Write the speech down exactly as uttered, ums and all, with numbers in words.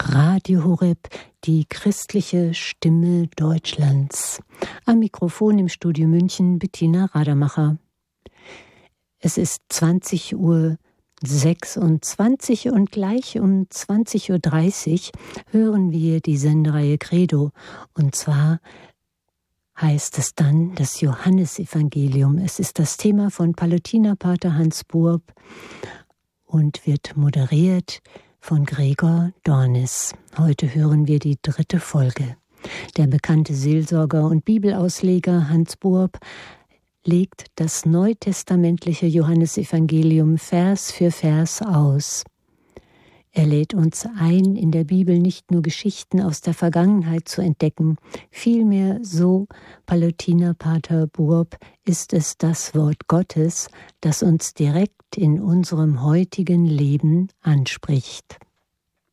Radio Horeb, die christliche Stimme Deutschlands. Am Mikrofon im Studio München Bettina Radermacher. Es ist zwanzig Uhr sechsundzwanzig und gleich um zwanzig Uhr dreißig hören wir die Sendereihe Credo. Und zwar heißt es dann das Johannesevangelium. Es ist das Thema von Pallotinerpater Hans Buob und wird moderiert von Gregor Dornis. Heute hören wir die dritte Folge. Der bekannte Seelsorger und Bibelausleger Hans Buob legt das neutestamentliche Johannesevangelium Vers für Vers aus. Er lädt uns ein, in der Bibel nicht nur Geschichten aus der Vergangenheit zu entdecken, vielmehr, so Pallotinerpater Buob, ist es das Wort Gottes, das uns direkt in unserem heutigen Leben anspricht.